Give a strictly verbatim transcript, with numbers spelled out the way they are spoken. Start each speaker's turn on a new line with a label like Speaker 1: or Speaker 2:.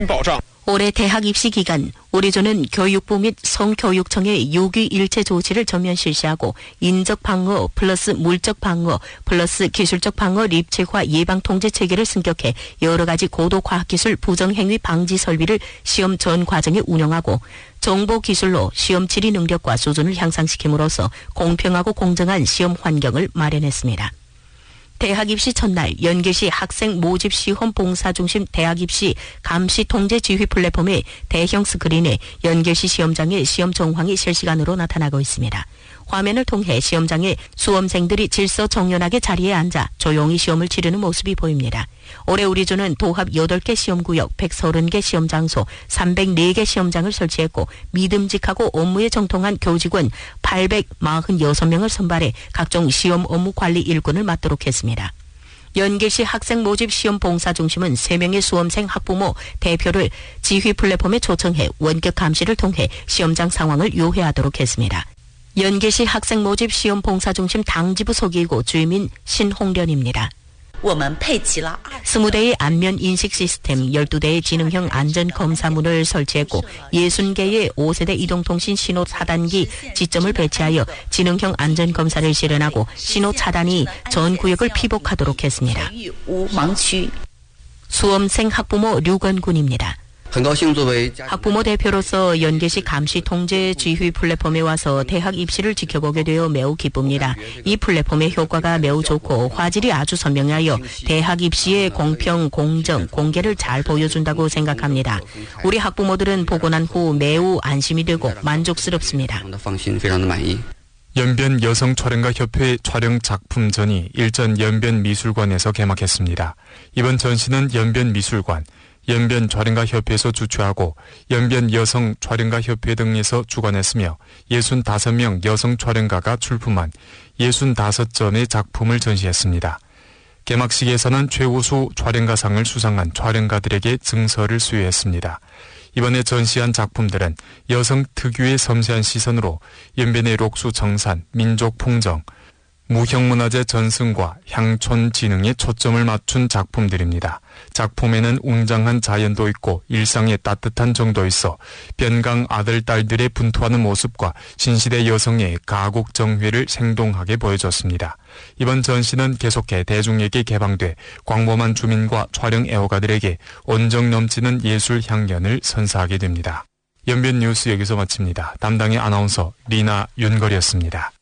Speaker 1: 올해 대학 입시 기간 우리조는 교육부 및 성교육청의 유기일체 조치를 전면 실시하고 인적 방어 플러스 물적 방어 플러스 기술적 방어 립체화 예방 통제 체계를 승격해 여러 가지 고도 과학기술 부정행위 방지 설비를 시험 전 과정에 운영하고 정보 기술로 시험 질의 능력과 수준을 향상시킴으로써 공평하고 공정한 시험 환경을 마련했습니다. 대학 입시 첫날 연계시 학생 모집 시험 봉사 중심 대학 입시 감시 통제 지휘 플랫폼의 대형 스크린에 연계시 시험장의 시험 정황이 실시간으로 나타나고 있습니다. 화면을 통해 시험장에 수험생들이 질서 정연하게 자리에 앉아 조용히 시험을 치르는 모습이 보입니다. 올해 우리조는 도합 여덟 개 시험구역, 백삼십 개 시험장소, 삼백사 개 시험장을 설치했고 믿음직하고 업무에 정통한 교직원 팔백사십육 명을 선발해 각종 시험 업무 관리 일꾼을 맡도록 했습니다. 연계시 학생 모집 시험 봉사 중심은 세 명의 수험생 학부모 대표를 지휘 플랫폼에 초청해 원격 감시를 통해 시험장 상황을 요해하도록 했습니다. 연계시 학생 모집 시험 봉사 중심 당지부 소기이고 주임인 신홍련입니다. 스무 대의 안면 인식 시스템, 열두 대의 지능형 안전 검사문을 설치했고 육십 개의 오 세대 이동통신 신호 차단기 지점을 배치하여 지능형 안전 검사를 실현하고 신호 차단이 전 구역을 피복하도록 했습니다. 수험생 학부모 류건군입니다. 학부모 대표로서 연계시 감시 통제 지휘 플랫폼에 와서 대학 입시를 지켜보게 되어 매우 기쁩니다. 이 플랫폼의 효과가 매우 좋고 화질이 아주 선명하여 대학 입시의 공평, 공정, 공개를 잘 보여준다고 생각합니다. 우리 학부모들은 보고 난 후 매우 안심이 되고 만족스럽습니다.
Speaker 2: 연변 여성촬영가협회 촬영 작품전이 일전 연변미술관에서 개막했습니다. 이번 전시는 연변미술관, 연변촬영가협회에서 주최하고 연변여성촬영가협회 등에서 주관했으며 육십오 명 여성촬영가가 출품한 육십오 점의 작품을 전시했습니다. 개막식에서는 최우수 촬영가상을 수상한 촬영가들에게 증서를 수여했습니다. 이번에 전시한 작품들은 여성 특유의 섬세한 시선으로 연변의 록수 정산, 민족 풍정, 무형문화재 전승과 향촌 진흥에 초점을 맞춘 작품들입니다. 작품에는 웅장한 자연도 있고 일상의 따뜻한 정도 있어 변강 아들, 딸들의 분투하는 모습과 신시대 여성의 가국 정회를 생동하게 보여줬습니다. 이번 전시는 계속해 대중에게 개방돼 광범한 주민과 촬영 애호가들에게 온정 넘치는 예술 향연을 선사하게 됩니다. 연변 뉴스 여기서 마칩니다. 담당의 아나운서 리나 윤걸이었습니다.